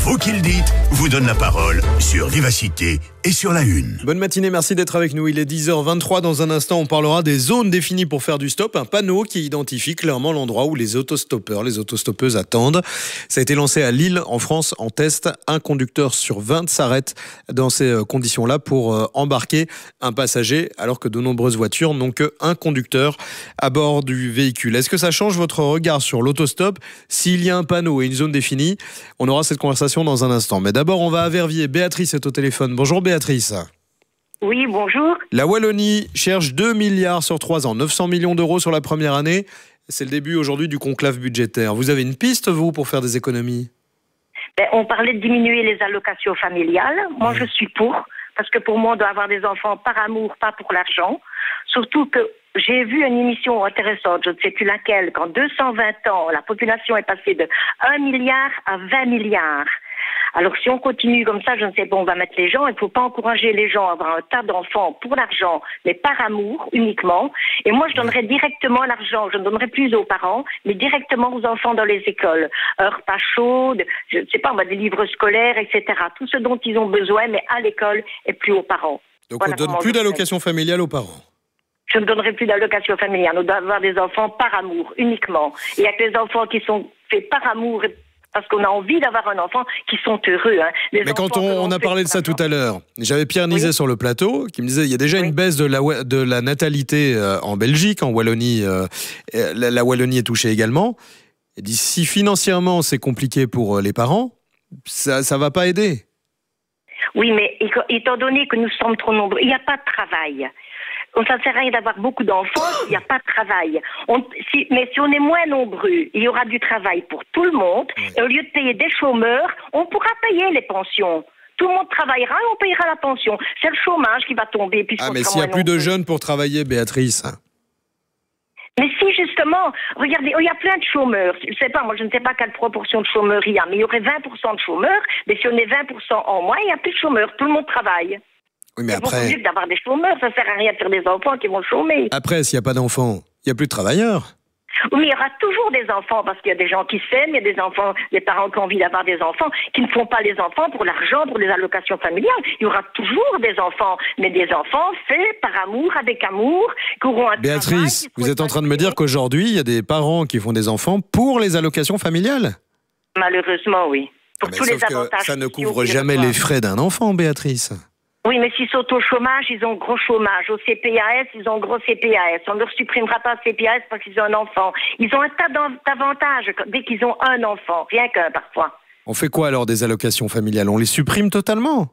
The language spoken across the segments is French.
Vous qui le dites vous donne la parole sur Vivacité et sur La Une. Bonne matinée, merci d'être avec nous. Il est 10h23. Dans un instant, on parlera des zones définies pour faire du stop. Un panneau qui identifie clairement l'endroit où les autostoppeurs, les autostoppeuses attendent. Ça a été lancé à Lille, en France, en test. Un conducteur sur 20 s'arrête dans ces conditions-là pour embarquer un passager, alors que de nombreuses voitures n'ont qu'un conducteur à bord du véhicule. Est-ce que ça change votre regard sur l'autostop s'il y a un panneau et une zone définie? On aura cette conversation dans un instant. Mais d'abord, on va à Verviers. Béatrice est au téléphone. Bonjour Béatrice. Oui, bonjour. La Wallonie cherche 2 milliards sur 3 ans, 900 millions d'euros sur la première année. C'est le début aujourd'hui du conclave budgétaire. Vous avez une piste, vous, pour faire des économies? On parlait de diminuer les allocations familiales. Moi, je suis pour. Parce que pour moi, on doit avoir des enfants par amour, pas pour l'argent. Surtout que j'ai vu une émission intéressante, je ne sais plus laquelle, qu'en 220 ans, la population est passée de 1 milliard à 20 milliards. Alors si on continue comme ça, je ne sais pas, on va mettre les gens, il ne faut pas encourager les gens à avoir un tas d'enfants pour l'argent, mais par amour uniquement. Et moi, je donnerais directement l'argent, je ne donnerais plus aux parents, mais directement aux enfants dans les écoles. Heures pas chaudes, je ne sais pas, on va des livres scolaires, etc. Tout ce dont ils ont besoin, mais à l'école et plus aux parents. Donc voilà, on ne donne plus d'allocation familiale aux parents? Je ne donnerai plus d'allocation familiale. On doit avoir des enfants par amour uniquement. Et il y a que les enfants qui sont faits par amour parce qu'on a envie d'avoir un enfant qui sont heureux. Mais quand on a parlé de ça tout à l'heure, j'avais Pierre Nizet sur le plateau qui me disait il y a déjà une baisse de la natalité en Belgique, en Wallonie. La Wallonie est touchée également. Il dit si financièrement c'est compliqué pour les parents, ça ne va pas aider. Oui, mais étant donné que nous sommes trop nombreux, il n'y a pas de travail. Ça ne sert à rien d'avoir beaucoup d'enfants s'il n'y a pas de travail. Mais si on est moins nombreux, il y aura du travail pour tout le monde. Et au lieu de payer des chômeurs, on pourra payer les pensions. Tout le monde travaillera et on payera la pension. C'est le chômage qui va tomber. Mais s'il n'y a plus de jeunes pour travailler, Béatrice. Mais si, justement, regardez, il y a plein de chômeurs. Je sais pas, moi, je ne sais pas quelle proportion de chômeurs il y a, mais il y aurait 20% de chômeurs. Mais si on est 20% en moins, il n'y a plus de chômeurs. Tout le monde travaille. Oui, mais après... C'est beaucoup mieux d'avoir des chômeurs, ça sert à rien de faire des enfants qui vont chômer. Après, s'il n'y a pas d'enfants, il n'y a plus de travailleurs. Oui, mais il y aura toujours des enfants, parce qu'il y a des gens qui s'aiment, il y a des enfants, des parents qui ont envie d'avoir des enfants, qui ne font pas les enfants pour l'argent, pour les allocations familiales. Il y aura toujours des enfants, mais des enfants faits par amour, avec amour, qui auront un Béatrice, vous êtes en train de me dire qu'aujourd'hui, il y a des parents qui font des enfants pour les allocations familiales? Malheureusement, oui. Pour tous les avantages. Ça ne couvre jamais les frais d'un enfant, Béatrice. Oui, mais s'ils sont au chômage, ils ont gros chômage. Au CPAS, ils ont gros CPAS. On ne leur supprimera pas le CPAS parce qu'ils ont un enfant. Ils ont un tas d'avantages dès qu'ils ont un enfant, rien qu'un parfois. On fait quoi alors des allocations familiales? On les supprime totalement?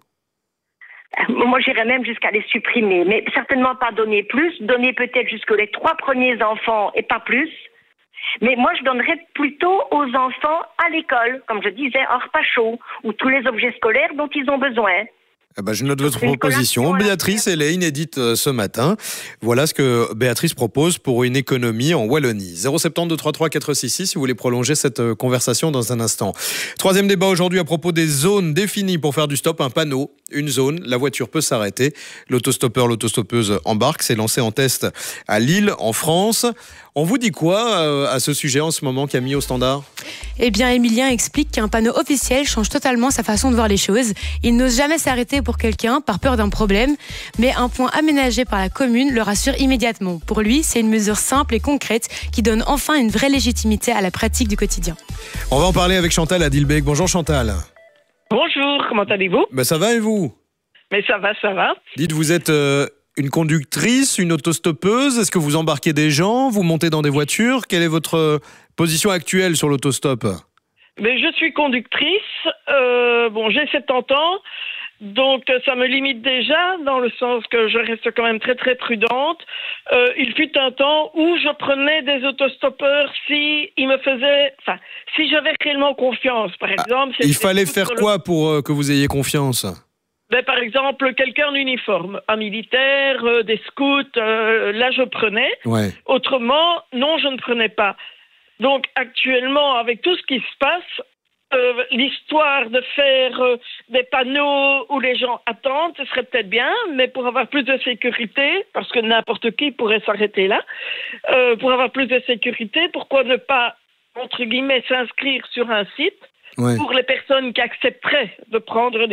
Moi, j'irais même jusqu'à les supprimer, mais certainement pas donner plus. Donner peut-être jusque les 3 premiers enfants et pas plus. Mais moi, je donnerais plutôt aux enfants à l'école, comme je disais, hors repas chaud, ou tous les objets scolaires dont ils ont besoin. Je note votre proposition. Béatrice, elle est inédite ce matin. Voilà ce que Béatrice propose pour une économie en Wallonie. 072 33 466 si vous voulez prolonger cette conversation dans un instant. Troisième débat aujourd'hui à propos des zones définies pour faire du stop. Un panneau, une zone, la voiture peut s'arrêter. L'autostoppeur, l'autostoppeuse embarque. C'est lancé en test à Lille, en France. On vous dit quoi à ce sujet en ce moment, Camille, au standard? Eh bien, Emilien explique qu'un panneau officiel change totalement sa façon de voir les choses. Il n'ose jamais s'arrêter pour quelqu'un par peur d'un problème, mais un point aménagé par la commune le rassure immédiatement. Pour lui, c'est une mesure simple et concrète qui donne enfin une vraie légitimité à la pratique du quotidien. On va en parler avec Chantal à Dilbeek. Bonjour Chantal. Bonjour, comment allez-vous? Ça va et vous? Mais ça va, ça va. Dites, vous êtes une conductrice, une autostoppeuse? Est-ce que vous embarquez des gens? Vous montez dans des voitures? Quelle est votre position actuelle sur l'autostop? Mais je suis conductrice, j'ai 70 ans, donc ça me limite déjà dans le sens que je reste quand même très très prudente. Il fut un temps où je prenais des autostoppeurs si j'avais réellement confiance, par exemple. Il fallait faire quoi pour que vous ayez confiance? Par exemple, quelqu'un en uniforme, un militaire, des scouts, là je prenais. Ouais. Autrement, non, je ne prenais pas. Donc actuellement, avec tout ce qui se passe, l'histoire de faire des panneaux où les gens attendent, ce serait peut-être bien, mais pour avoir plus de sécurité, parce que n'importe qui pourrait s'arrêter là, pour avoir plus de sécurité, pourquoi ne pas, entre guillemets, s'inscrire sur un site Ouais. pour les personnes qui accepteraient de prendre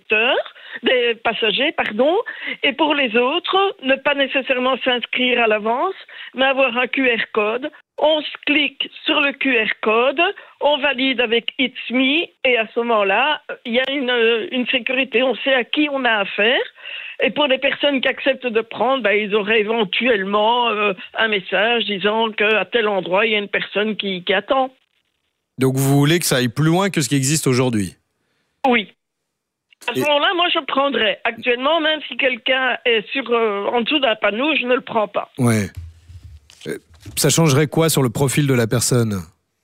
des passagers, et pour les autres, ne pas nécessairement s'inscrire à l'avance, mais avoir un QR code. On se clique sur le QR code, on valide avec It's Me, et à ce moment-là, il y a une sécurité, on sait à qui on a affaire. Et pour les personnes qui acceptent de prendre, ils auraient éventuellement un message disant qu'à tel endroit, il y a une personne qui attend. Donc vous voulez que ça aille plus loin que ce qui existe aujourd'hui? Oui. À ce moment-là, moi, je prendrais. Actuellement, même si quelqu'un est en dessous d'un panneau, je ne le prends pas. Ouais. Ça changerait quoi sur le profil de la personne?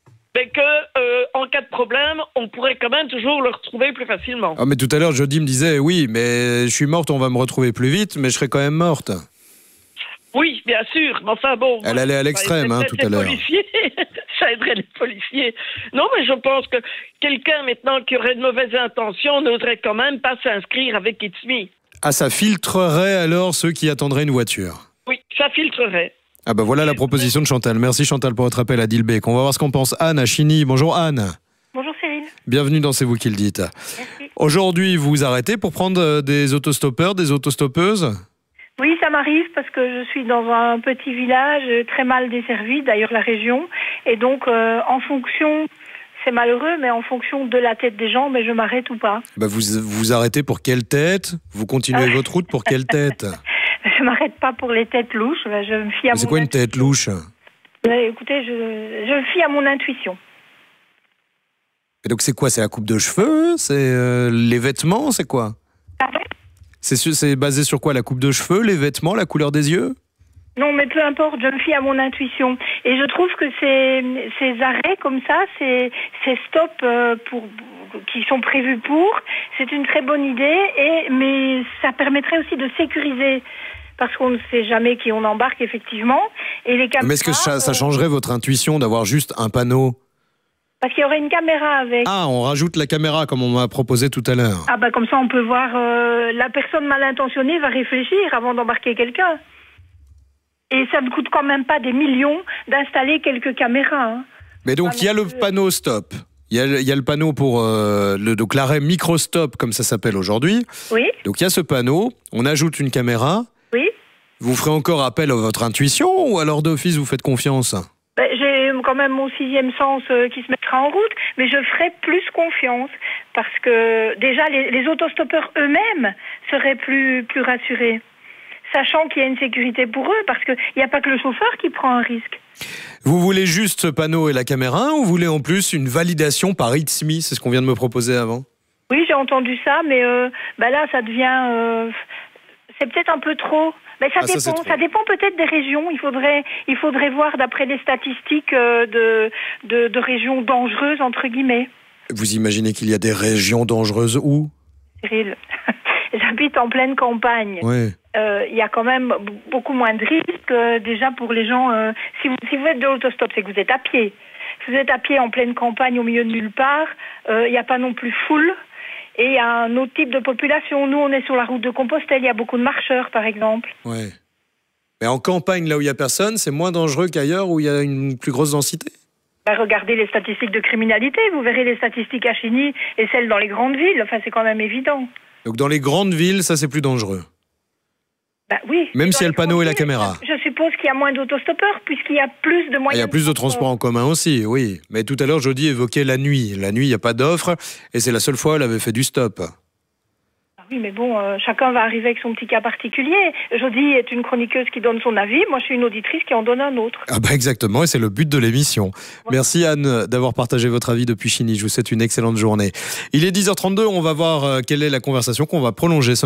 En cas de problème, on pourrait quand même toujours le retrouver plus facilement. Ah, mais tout à l'heure, Jody me disait, oui, mais je suis morte, on va me retrouver plus vite, mais je serai quand même morte. Oui, bien sûr, mais enfin bon... Elle allait à l'extrême, tout à l'heure. Ça aiderait les policiers. Non, mais je pense que quelqu'un maintenant qui aurait de mauvaises intentions n'oserait quand même pas s'inscrire avec It's Me. Ah, ça filtrerait alors ceux qui attendraient une voiture? Oui, ça filtrerait. Ah bah voilà la proposition de Chantal. Merci Chantal pour votre appel à Dilbeek. On va voir ce qu'en pense Anne à Chigny. Bonjour Anne. Bonjour Cyril. Bienvenue dans C'est vous qui le dites. Merci. Aujourd'hui, vous vous arrêtez pour prendre des autostoppeurs, des autostoppeuses? Oui, ça m'arrive parce que je suis dans un petit village très mal desservi, d'ailleurs la région. Et donc, en fonction, c'est malheureux, mais en fonction de la tête des gens, je m'arrête ou pas. Bah vous arrêtez pour quelle tête? Vous continuez votre route pour quelle tête? Je m'arrête pas pour les têtes louches. Je me fie à C'est quoi une tête louche? Écoutez, je me fie à mon intuition. Et donc c'est quoi? C'est la coupe de cheveux? C'est les vêtements? C'est quoi? Pardon? C'est basé sur quoi? La coupe de cheveux, les vêtements, la couleur des yeux? Non, mais peu importe, je me fie à mon intuition. Et je trouve que ces arrêts comme ça, ces stops qui sont prévus c'est une très bonne idée. Mais ça permettrait aussi de sécuriser, parce qu'on ne sait jamais qui on embarque effectivement. Et les caméras. Mais est-ce que ça changerait votre intuition d'avoir juste un panneau? Parce qu'il y aurait une caméra avec. Ah, on rajoute la caméra comme on m'a proposé tout à l'heure. Ah comme ça on peut voir, la personne mal intentionnée va réfléchir avant d'embarquer quelqu'un. Et ça ne coûte quand même pas des millions d'installer quelques caméras. Mais donc il y a le panneau stop. Il y a le panneau pour donc l'arrêt micro-stop comme ça s'appelle aujourd'hui. Oui. Donc il y a ce panneau, on ajoute une caméra. Oui. Vous ferez encore appel à votre intuition ou alors d'office vous faites confiance? J'ai quand même mon sixième sens qui se mettra en route, mais je ferai plus confiance parce que déjà les autostoppeurs eux-mêmes seraient plus rassurés, sachant qu'il y a une sécurité pour eux, parce qu'il n'y a pas que le chauffeur qui prend un risque. Vous voulez juste ce panneau et la caméra ou vous voulez en plus une validation par It's Me? C'est ce qu'on vient de me proposer avant. Oui, j'ai entendu ça, mais là ça devient... c'est peut-être un peu trop... Ça dépend peut-être des régions. Il faudrait voir d'après les statistiques de régions dangereuses, entre guillemets. Vous imaginez qu'il y a des régions dangereuses où? Cyril, j'habite en pleine campagne. Ouais. Il y a quand même beaucoup moins de risques déjà pour les gens. Si vous êtes de l'autostop, c'est que vous êtes à pied. Si vous êtes à pied en pleine campagne, au milieu de nulle part, il n'y a pas non plus foule. Et il y a un autre type de population. Nous, on est sur la route de Compostelle. Il y a beaucoup de marcheurs, par exemple. Ouais. Mais en campagne, là où il n'y a personne, c'est moins dangereux qu'ailleurs où il y a une plus grosse densité? Regardez les statistiques de criminalité. Vous verrez les statistiques à Chigny et celles dans les grandes villes. Enfin, c'est quand même évident. Donc dans les grandes villes, ça c'est plus dangereux? Oui. Même si il y a le panneau et la caméra? Je suppose qu'il y a moins d'autostoppeurs puisqu'il y a plus de moyens. Il y a plus de transports en commun aussi, oui. Mais tout à l'heure, Jody évoquait la nuit. La nuit, il n'y a pas d'offre et c'est la seule fois où elle avait fait du stop. Oui, mais bon, chacun va arriver avec son petit cas particulier. Jody est une chroniqueuse qui donne son avis. Moi, je suis une auditrice qui en donne un autre. Ah exactement, et c'est le but de l'émission. Ouais. Merci Anne d'avoir partagé votre avis depuis Chigny. Je vous souhaite une excellente journée. Il est 10h32, on va voir quelle est la conversation qu'on va prolonger ce